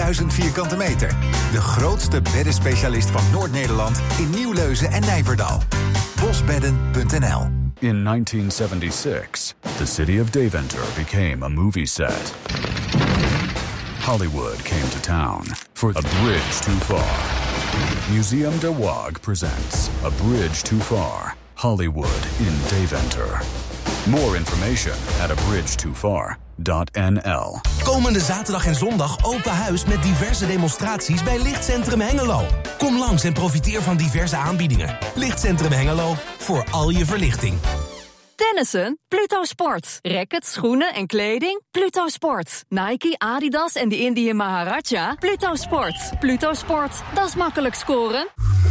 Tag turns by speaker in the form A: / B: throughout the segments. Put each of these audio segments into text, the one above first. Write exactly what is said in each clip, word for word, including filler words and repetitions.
A: vijfduizend vierkante meter. De grootste beddenspecialist van Noord-Nederland in Nieuwleuzen en Nijverdal. bosbedden punt n l.
B: In nineteen seventy-six, the city of Deventer became a movie set. Hollywood came to town for A Bridge Too Far. Museum de Waag presents A Bridge Too Far, Hollywood in Deventer. More information at a bridge too far dot n l.
C: Komende zaterdag en zondag open huis met diverse demonstraties bij Lichtcentrum Hengelo. Kom langs en profiteer van diverse aanbiedingen. Lichtcentrum Hengelo, voor al je verlichting.
D: Tennissen? Pluto Sport. Rackets, schoenen en kleding? Pluto Sport. Nike, Adidas en de Indië Maharaja? Pluto Sport. Pluto Sport. Dat is makkelijk scoren.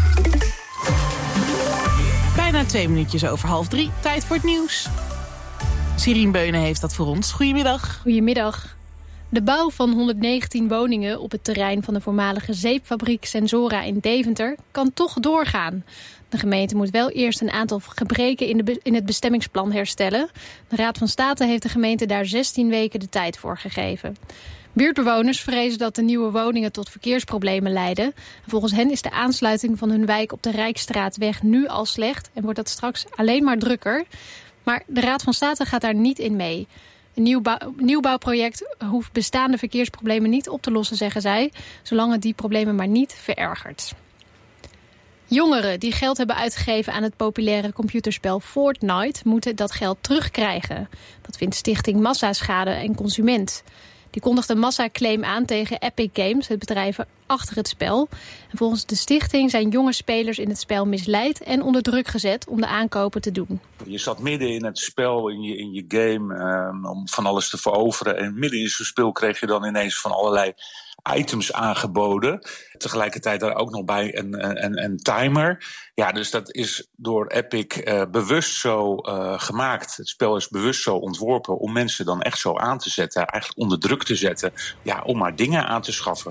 E: Bijna twee minuutjes over half drie. Tijd voor het nieuws. Sirien Beunen heeft dat voor ons. Goedemiddag.
F: Goedemiddag. De bouw van honderdnegentien woningen op het terrein van de voormalige zeepfabriek Sensora in Deventer kan toch doorgaan. De gemeente moet wel eerst een aantal gebreken in, de, in het bestemmingsplan herstellen. De Raad van State heeft de gemeente daar zestien weken de tijd voor gegeven. Buurtbewoners vrezen dat de nieuwe woningen tot verkeersproblemen leiden. Volgens hen is de aansluiting van hun wijk op de Rijksstraatweg nu al slecht en wordt dat straks alleen maar drukker. Maar de Raad van State gaat daar niet in mee. Een nieuwbouw, nieuwbouwproject hoeft bestaande verkeersproblemen niet op te lossen, zeggen zij, zolang het die problemen maar niet verergert. Jongeren die geld hebben uitgegeven aan het populaire computerspel Fortnite moeten dat geld terugkrijgen. Dat vindt Stichting Massaschade en Consument. Die kondigt een massaclaim aan tegen Epic Games, het bedrijf achter het spel. En volgens de stichting zijn jonge spelers in het spel misleid en onder druk gezet om de aankopen te doen.
G: Je zat midden in het spel, in je, in je game, um, om van alles te veroveren. En midden in zo'n spel kreeg je dan ineens van allerlei items aangeboden. Tegelijkertijd daar ook nog bij een, een, een timer. Ja, dus dat is door Epic uh, bewust zo uh, gemaakt. Het spel is bewust zo ontworpen om mensen dan echt zo aan te zetten. Eigenlijk onder druk te zetten. Ja, om maar dingen aan te schaffen.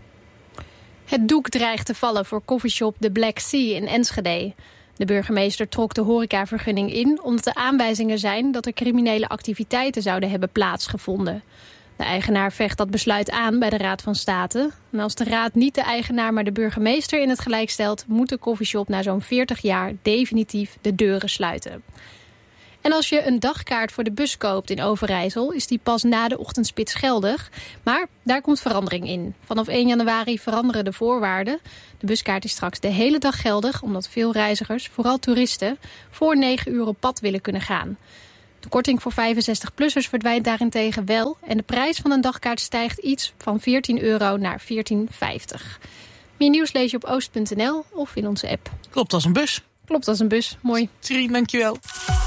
F: Het doek dreigt te vallen voor coffeeshop The Black Sea in Enschede. De burgemeester trok de horecavergunning in omdat er aanwijzingen zijn dat er criminele activiteiten zouden hebben plaatsgevonden. De eigenaar vecht dat besluit aan bij de Raad van State. En als de Raad niet de eigenaar, maar de burgemeester in het gelijk stelt, moet de coffeeshop na zo'n veertig jaar definitief de deuren sluiten. En als je een dagkaart voor de bus koopt in Overijssel, is die pas na de ochtendspits geldig. Maar daar komt verandering in. Vanaf één januari veranderen de voorwaarden. De buskaart is straks de hele dag geldig, omdat veel reizigers, vooral toeristen, voor negen uur op pad willen kunnen gaan. De korting voor vijfenzestig-plussers verdwijnt daarentegen wel. En de prijs van een dagkaart stijgt iets van veertien euro naar veertien vijftig. Meer nieuws lees je op oost punt n l of in onze app.
E: Klopt als een bus.
F: Klopt als een bus. Mooi.
E: Sirien, dankjewel.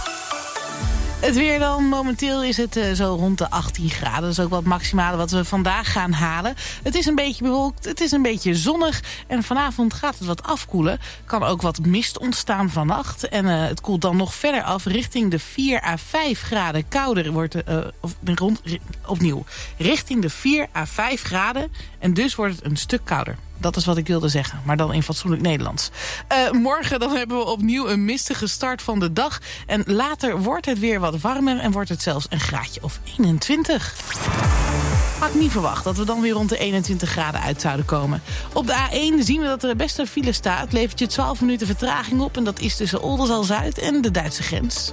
E: Het weer dan. Momenteel is het uh, zo rond de achttien graden. Dat is ook wat maximale wat we vandaag gaan halen. Het is een beetje bewolkt, het is een beetje zonnig. En vanavond gaat het wat afkoelen. Kan ook wat mist ontstaan vannacht. En uh, het koelt dan nog verder af richting de vier à vijf graden. Kouder wordt het, uh, of, rond, opnieuw. Richting de vier à vijf graden. En dus wordt het een stuk kouder. Dat is wat ik wilde zeggen, maar dan in fatsoenlijk Nederlands. Uh, morgen dan hebben we opnieuw een mistige start van de dag. En later wordt het weer wat warmer en wordt het zelfs een graadje of eenentwintig. Had ik niet verwacht dat we dan weer rond de eenentwintig graden uit zouden komen. Op de A één zien we dat er best een file staat. Levert je twaalf minuten vertraging op. En dat is tussen Oldenzaal-Zuid en de Duitse grens.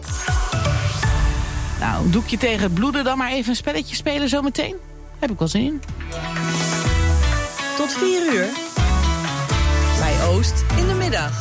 E: Nou, doekje tegen het bloeden, dan maar even een spelletje spelen zometeen. Heb ik wel zin in.
H: Tot vier uur. Bij Oost in de middag.